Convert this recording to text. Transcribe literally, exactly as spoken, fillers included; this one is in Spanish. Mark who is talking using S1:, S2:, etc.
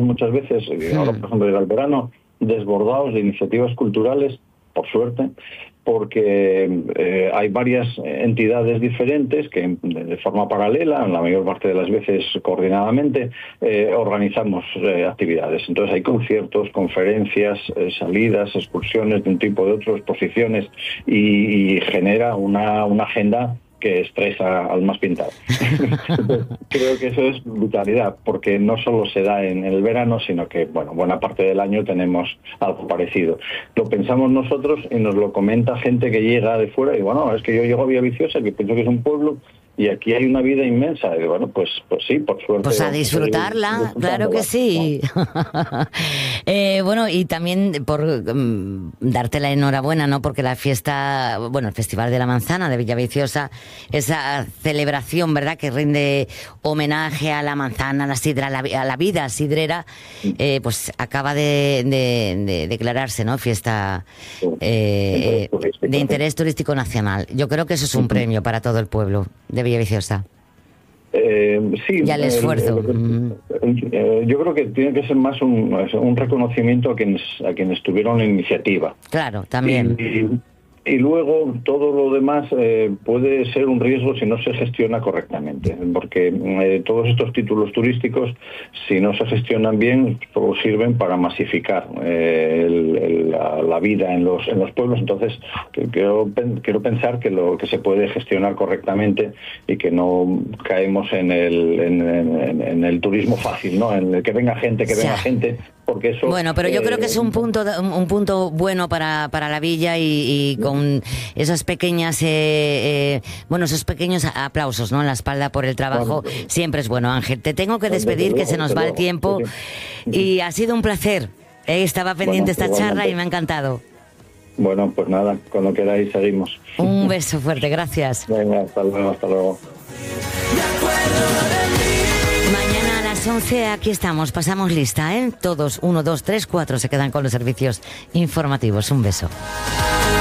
S1: muchas veces, y ahora por ejemplo llega el verano, desbordados de iniciativas culturales, por suerte, porque eh, hay varias entidades diferentes que de forma paralela, en la mayor parte de las veces coordinadamente, eh, organizamos eh, actividades. Entonces hay conciertos, conferencias, eh, salidas, excursiones de un tipo de otro, exposiciones, y, y genera una, una agenda que estresa al más pintado. Entonces, creo que eso es brutalidad, porque no solo se da en el verano, sino que, bueno, buena parte del año tenemos algo parecido. Lo pensamos nosotros y nos lo comenta gente que llega de fuera y, bueno, es que yo llego a Villaviciosa, que pienso que es un pueblo, y aquí hay una vida inmensa. Y bueno, pues pues sí, por suerte.
S2: Pues a disfrutarla, claro que sí. eh, bueno, y también por um, darte la enhorabuena, ¿no? Porque la fiesta, bueno, el Festival de la Manzana de Villaviciosa, esa celebración, ¿verdad?, que rinde homenaje a la manzana, a la sidra, a la, a la vida sidrera, eh, pues acaba de, de, de declararse, ¿no?, fiesta eh, de interés turístico nacional. Yo creo que eso es un premio para todo el pueblo de Villaviciosa.
S1: Eh, sí,
S2: y al esfuerzo.
S1: El, el, el, yo creo que tiene que ser más un, un reconocimiento a quienes a quienes tuvieron la iniciativa.
S2: Claro, también.
S1: Y, y luego todo lo demás eh, puede ser un riesgo si no se gestiona correctamente, porque eh, todos estos títulos turísticos, si no se gestionan bien, solo sirven para masificar eh, el, el, la, la vida en los en los pueblos. Entonces quiero, quiero pensar que lo que se puede gestionar correctamente y que no caemos en el en, en, en el turismo fácil, ¿no? En el que venga gente, que venga gente. Porque eso,
S2: bueno, pero yo eh, creo que es un punto un punto bueno para, para la villa y, y con esas pequeñas, eh, eh, bueno, esos pequeños aplausos, ¿no?, en la espalda por el trabajo, bueno, siempre es bueno. Ángel, te tengo que despedir, que se nos va el tiempo, y ha sido un placer. Eh, estaba pendiente bueno, esta charla y me ha encantado.
S1: Bueno, pues nada, cuando queráis seguimos.
S2: Un beso fuerte, gracias.
S1: Venga, hasta luego, hasta luego.
S2: Mañana a las once aquí estamos, pasamos lista, ¿eh? Todos, uno, dos, tres, cuatro se quedan con los servicios informativos. Un beso.